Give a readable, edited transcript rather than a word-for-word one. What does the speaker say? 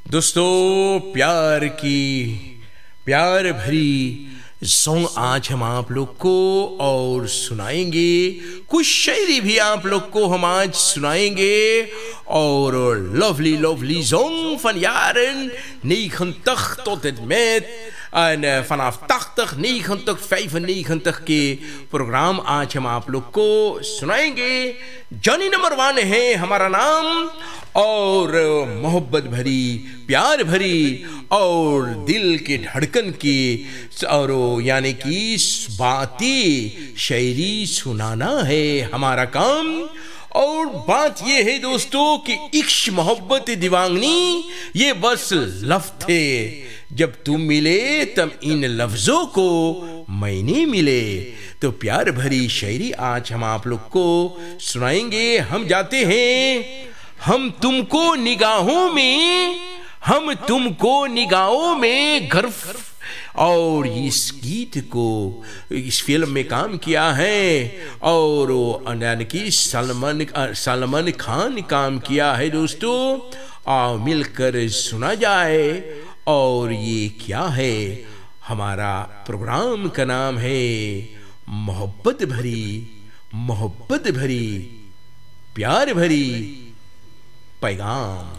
दोस्तों, प्यार भरी सॉन्ग आज हम आप लोग को और सुनाएंगे। कुछ शायरी भी आप लोग को हम आज सुनाएंगे और lovely lovely song van jaren 90 tot en met en vanaf 80, 90, 95 के प्रोग्राम आज हम आप लोग को सुनाएंगे। जॉनी नंबर 1 है हमारा नाम और मोहब्बत भरी, प्यार भरी और दिल के धड़कन की और यानी कि बातें शायरी सुनाना है हमारा काम। और बात ये है दोस्तों कि इश्क मोहब्बत दीवानी ये बस लफ्ज़ थे, जब तुम मिले तब इन लफ्ज़ों को मैंने मिले। तो प्यार भरी शायरी आज हम आप लोग को सुनाएंगे। हम जाते हैं हम तुमको निगाहों में गर्व। और इस गीत को इस फिल्म में काम किया है और यानी कि सलमान खान काम किया है। दोस्तों आओ मिलकर सुना जाए। और ये क्या है, हमारा प्रोग्राम का नाम है मोहब्बत भरी, प्यार भरी पैगाम।